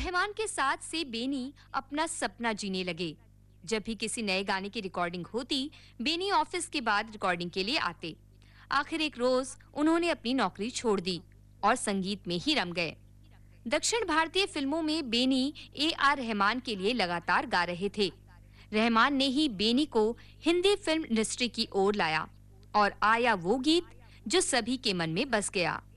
रहमान के साथ से बेनी अपना सपना जीने लगे। जब भी किसी नए गाने की रिकॉर्डिंग होती, बेनी ऑफिस के बाद रिकॉर्डिंग के लिए आते। आखिर एक रोज उन्होंने अपनी नौकरी छोड़ दी और संगीत में ही रम गए। दक्षिण भारतीय फिल्मों में बेनी A.R. रहमान के लिए लगातार गा रहे थे। रहमान ने ही बेनी को हिंदी फिल्म इंडस्ट्री की ओर लाया और आया वो गीत जो सभी के मन में बस गया।